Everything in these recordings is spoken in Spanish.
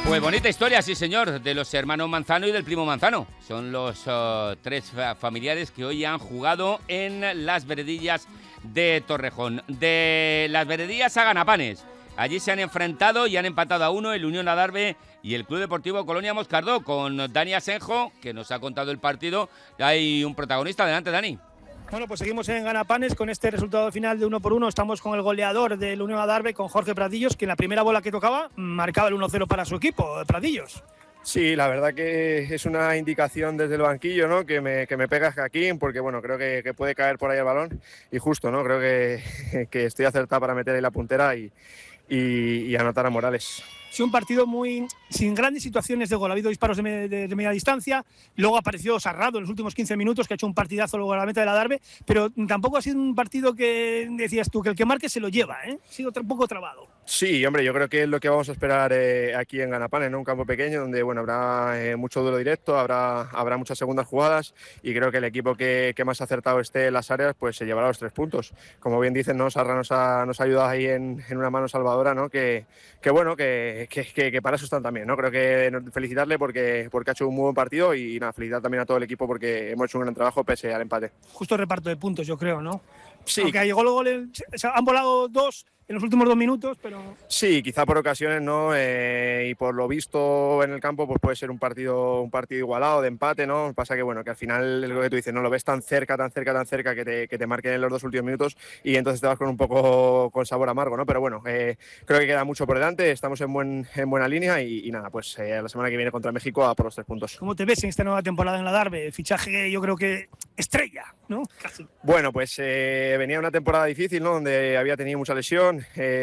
Pues bonita historia, sí señor, de los hermanos Manzano y del primo Manzano. Son los tres familiares que hoy han jugado en Las Veredillas de Torrejón. De Las Veredillas a Ganapanes. Allí se han enfrentado y han empatado a 1 el Unión Adarve y el Club Deportivo Colonia Moscardó, con Dani Asenjo, que nos ha contado el partido. Hay un protagonista. Adelante, Dani. Bueno, pues seguimos en Ganapanes con este resultado final de 1-1. Estamos con el goleador del Unión Adarve, con Jorge Pradillos, que en la primera bola que tocaba marcaba el 1-0 para su equipo, Pradillos. Sí, la verdad que es una indicación desde el banquillo, ¿no? que me pega Jaquín, porque bueno, creo que puede caer por ahí el balón y justo, ¿no? Creo que estoy acertado para meter ahí la puntera y anotar a Morales. Sí, un partido sin grandes situaciones de gol. Ha habido disparos de media distancia, luego apareció Sarrado en los últimos 15 minutos, que ha hecho un partidazo luego a la meta de la Adarve, pero tampoco ha sido un partido que decías tú, que el que marque se lo lleva, ¿eh? Ha sido un poco trabado. Sí, hombre, yo creo que es lo que vamos a esperar aquí en Ganapanes, ¿no? Un campo pequeño donde bueno, habrá mucho duelo directo, habrá muchas segundas jugadas y creo que el equipo que más acertado esté en las áreas pues se llevará los 3 puntos. Como bien dicen, ¿no? Sarra nos ha ayudado ahí en una mano salvadora, ¿no? Que bueno, que para eso están también, ¿no? Creo que felicitarle porque ha hecho un muy buen partido y nada, felicitar también a todo el equipo porque hemos hecho un gran trabajo pese al empate. Justo reparto de puntos, yo creo, ¿no? Sí. Aunque llegó luego, han volado 2 en los últimos 2 minutos, pero... Sí, quizá por ocasiones, ¿no? Y por lo visto en el campo, pues puede ser un partido igualado, de empate, ¿no? Pasa que, bueno, que al final, lo que tú dices, no lo ves tan cerca que te marquen en los 2 últimos minutos y entonces te vas con un poco con sabor amargo, ¿no? Pero bueno, creo que queda mucho por delante, estamos en buena línea y nada, pues la semana que viene contra México a por los 3 puntos. ¿Cómo te ves en esta nueva temporada en la Adarve? Fichaje, yo creo que estrella, ¿no? Casi. Bueno, pues venía una temporada difícil, ¿no? Donde había tenido mucha lesión.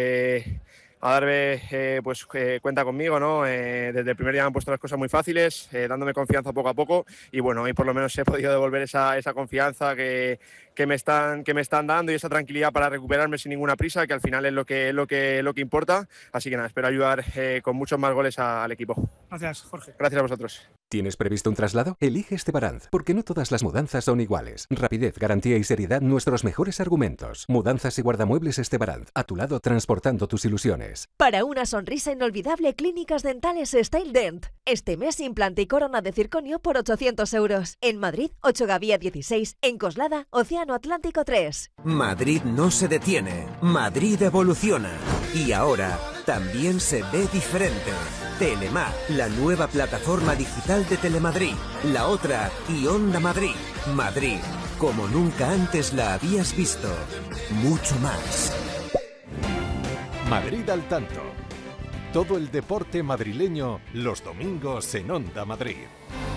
Adarve cuenta conmigo, ¿no? Desde el primer día me han puesto las cosas muy fáciles, dándome confianza poco a poco y bueno, hoy por lo menos he podido devolver esa confianza que me están dando y esa tranquilidad para recuperarme sin ninguna prisa, que al final es lo que importa. Así que nada, espero ayudar con muchos más goles al equipo. Gracias, Jorge. Gracias a vosotros. ¿Tienes previsto un traslado? Elige Estebaranz, porque no todas las mudanzas son iguales. Rapidez, garantía y seriedad, nuestros mejores argumentos. Mudanzas y guardamuebles Estebaranz, a tu lado transportando tus ilusiones. Para una sonrisa inolvidable, Clínicas Dentales Style Dent. Este mes, implante y corona de circonio por 800 euros. En Madrid, 8 Gavía 16. En Coslada, Océano Atlántico 3. Madrid no se detiene. Madrid evoluciona. Y ahora también se ve diferente. Telemar, la nueva plataforma digital de Telemadrid. La otra, y Onda Madrid. Madrid, como nunca antes la habías visto. Mucho más. Madrid al tanto. Todo el deporte madrileño los domingos en Onda Madrid.